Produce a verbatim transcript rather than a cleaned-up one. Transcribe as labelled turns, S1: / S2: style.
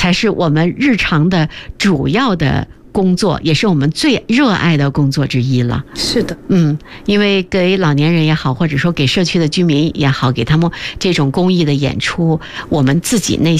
S1: 才是我们日常的主要的工作，也是我们最热爱的工作之一了。
S2: 是的，
S1: 嗯，因为给老年人也好，或者说给社区的居民也好，给他们这种公益的演出，我们自己内